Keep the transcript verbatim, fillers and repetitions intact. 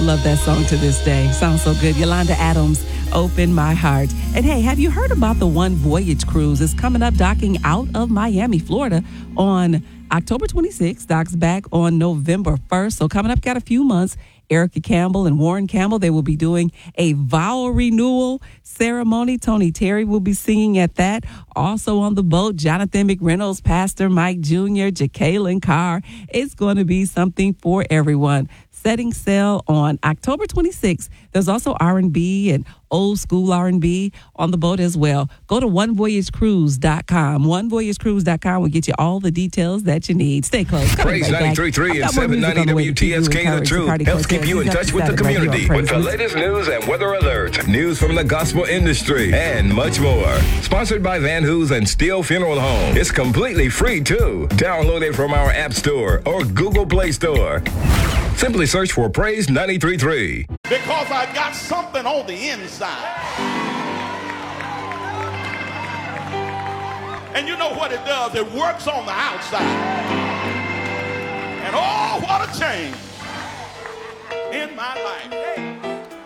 Love that song to this day. Sounds so good. Yolanda Adams, Open My Heart. And hey, have you heard about the One Voyage cruise? It's coming up, docking out of Miami, Florida on October twenty-sixth, docks back on November first. So coming up, got a few months. Erica Campbell and Warren Campbell, they will be doing a vow renewal ceremony. Tony Terry will be singing at that. Also on the boat, Jonathan McReynolds, Pastor Mike Junior, Jacqueline Carr. It's going to be something for everyone. Setting sail on October twenty-sixth. There's also R and B and old school R and B on the boat as well. Go to one voyage cruise dot com. one voyage cruise dot com will get you all the details that you need. Stay close. Praise ninety-three point three and seven ninety W T S K The Truth helps keep you in touch with the community with the latest news and weather alerts, news from the gospel industry, and much more. Sponsored by Van Hoos and Steel Funeral Home. It's completely free, too. Download it from our App Store or Google Play Store. Simply search for Praise ninety-three point three. Because I got something on the inside. And you know what it does? It works on the outside. And oh, what a change in my life. Hey.